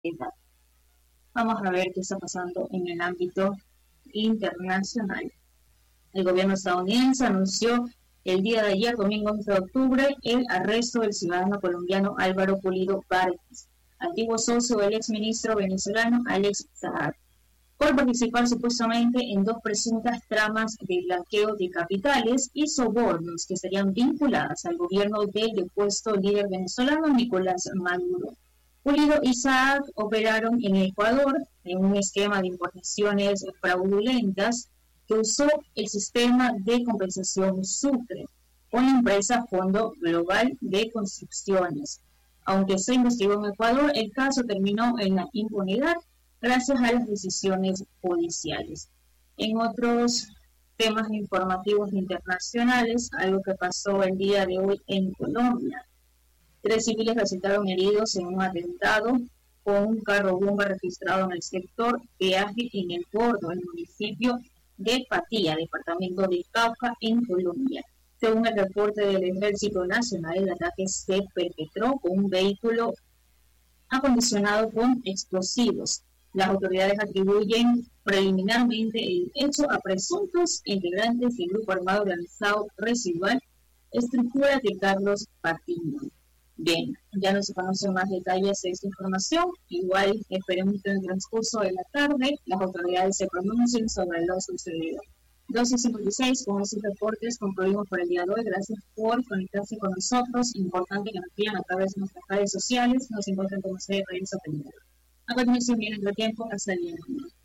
Vamos a ver qué está pasando en el ámbito internacional. El gobierno estadounidense anunció el día de ayer, domingo 11 de octubre, el arresto del ciudadano colombiano Álvaro Pulido Vargas, antiguo socio del exministro venezolano Alex Saab, por participar supuestamente en dos presuntas tramas de blanqueo de capitales y sobornos que estarían vinculadas al gobierno del depuesto líder venezolano Nicolás Maduro. Pulido y Saab operaron en Ecuador en un esquema de importaciones fraudulentas que usó el sistema de compensación Sucre con la empresa Fondo Global de Construcciones. Aunque se investigó en Ecuador, el caso terminó en la impunidad gracias a las decisiones judiciales. En otros temas informativos internacionales, algo que pasó el día de hoy en Colombia. 3 civiles resultaron heridos en un atentado con un carro bomba registrado en el sector Peaje en El Gordo, el municipio de Patía, departamento de Cauca, en Colombia. Según el reporte del Ejército Nacional, el ataque se perpetró con un vehículo acondicionado con explosivos. Las autoridades atribuyen preliminarmente el hecho a presuntos integrantes del grupo armado organizado residual, estructura de Carlos Patiño. Bien, ya no se conocen más detalles de esta información. Igual esperemos que en el transcurso de la tarde las autoridades se pronuncien sobre lo sucedido. 12:56, con estos reportes concluimos por el día de hoy. Gracias por conectarse con nosotros. Importante que nos sigan a través de nuestras redes sociales. Nos encuentran como se de Regreso Peligro. A continuación viene otro tiempo. Hasta el día de mañana.